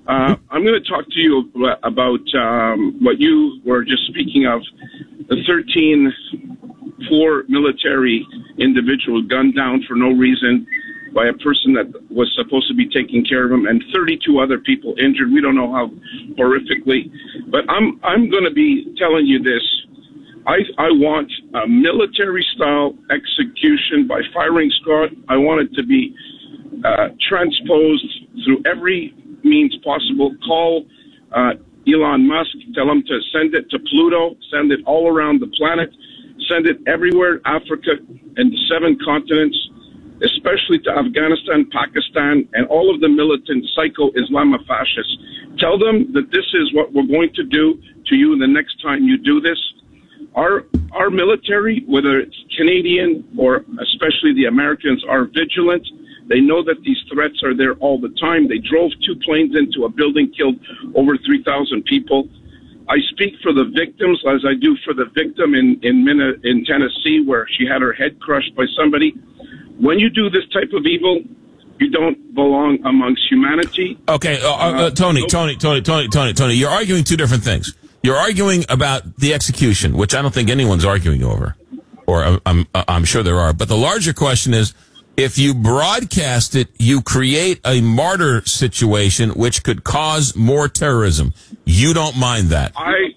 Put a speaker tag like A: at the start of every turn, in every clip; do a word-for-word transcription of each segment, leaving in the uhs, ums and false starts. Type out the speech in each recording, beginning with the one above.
A: Uh, I'm going to talk to you about um, what you were just speaking of, the thirteen poor military individual gunned down for no reason by a person that was supposed to be taking care of him, and thirty-two other people injured. We don't know how horrifically. But I'm I'm going to be telling you this. I, I want a military-style execution by firing squad. I want it to be uh, transposed through every means possible. Call uh, Elon Musk, tell him to send it to Pluto, send it all around the planet, send it everywhere, Africa and the seven continents, especially to Afghanistan, Pakistan, and all of the militant psycho Islamofascists. Tell them that this is what we're going to do to you the next time you do this. Our our military, whether it's Canadian or especially the Americans, are vigilant. They know that these threats are there all the time. They drove two planes into a building, killed over three thousand people. I speak for the victims as I do for the victim in, in, in Tennessee, where she had her head crushed by somebody. When you do this type of evil, you don't belong amongst humanity.
B: Okay, uh, uh, Tony, Tony, Tony, Tony, Tony, Tony, you're arguing two different things. You're arguing about the execution, which I don't think anyone's arguing over, or I'm, I'm sure there are. But the larger question is, if you broadcast it, you create a martyr situation which could cause more terrorism. You don't mind that.
A: I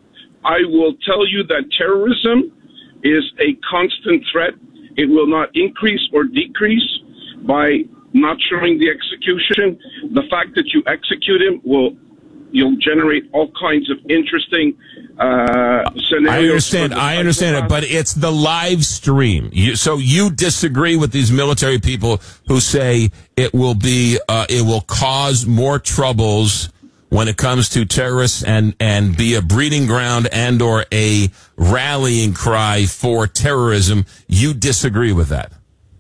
A: I will tell you that terrorism is a constant threat. It will not increase or decrease by not showing the execution. The fact that you execute him will you'll generate all kinds of interesting uh, scenarios.
B: I understand. I understand it, but it's the live stream. You, so you disagree with these military people who say it will be, uh, it will cause more troubles when it comes to terrorists and, and be a breeding ground and or a rallying cry for terrorism. You disagree with that?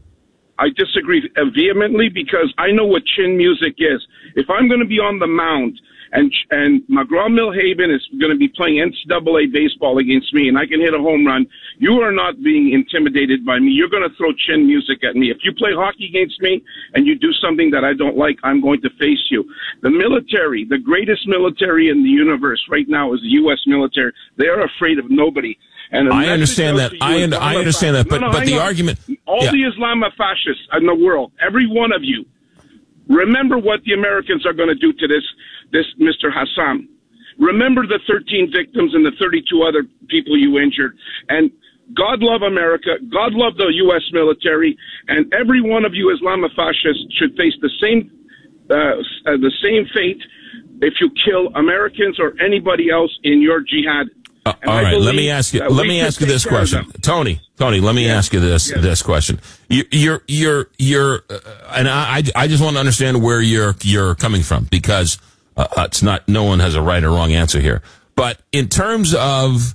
A: I disagree vehemently because I know what chin music is. If I'm going to be on the mound and and McGraw-Milhaven is going to be playing N C double A baseball against me and I can hit a home run, you are not being intimidated by me. You're going to throw chin music at me. If you play hockey against me and you do something that I don't like, I'm going to face you. The military, the greatest military in the universe right now is the U S military. They are afraid of nobody. And
B: I understand that. I, un- I understand that. But, no, no, but the on. argument...
A: All yeah. the Islamofascists in the world, every one of you, remember what the Americans are going to do to this, this Mister Hassan. Remember the thirteen victims and the thirty-two other people you injured. And God love America. God love the U S military. And every one of you Islamofascists should face the same, uh, uh, the same fate if you kill Americans or anybody else in your jihad.
B: Uh, all right, let me ask you. Let me ask you this question, Tony. Tony, let me yes. ask you this yes. this question. You, you're you're you're, uh, and I I just want to understand where you're you're coming from because uh, it's not. No one has a right or wrong answer here. But in terms of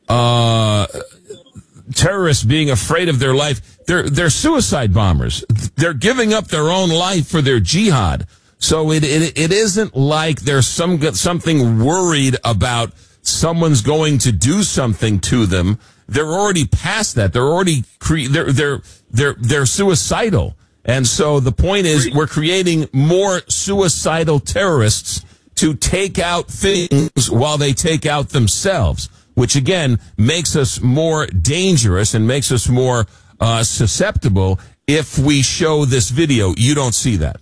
B: uh, terrorists being afraid of their life, they're they're suicide bombers. They're giving up their own life for their jihad. So it it it isn't like there's some something worried about. Someone's going to do something to them. They're already past that. They're already cre- they're they're they're they're suicidal. And so the point is we're creating more suicidal terrorists to take out things while they take out themselves, which again makes us more dangerous and makes us more uh susceptible if we show this video. You don't see that.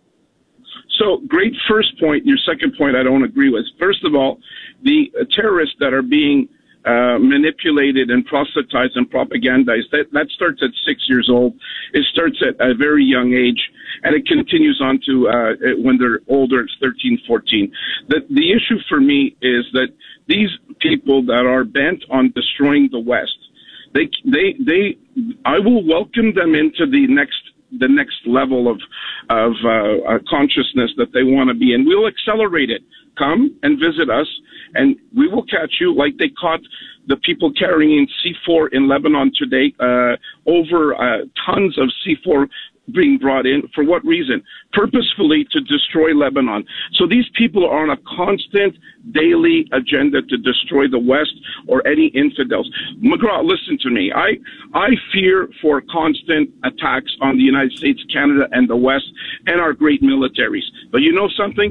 A: So great first point. Your second point I don't agree with. First of all, the uh, terrorists that are being uh, manipulated and proselytized and propagandized, that, that starts at six years old. It starts at a very young age, and it continues on to uh, when they're older, it's thirteen, fourteen. The, the issue for me is that these people that are bent on destroying the West, they, they, they, I will welcome them into the next the next level of of uh, uh, consciousness that they want to be in. We'll accelerate it. Come and visit us, and we will catch you like they caught the people carrying C four in Lebanon today, uh, over uh, tons of C four being brought in. For what reason? Purposefully to destroy Lebanon. So these people are on a constant daily agenda to destroy the West or any infidels. McGraw, listen to me. I I fear for constant attacks on the United States, Canada, and the West and our great militaries. But you know something?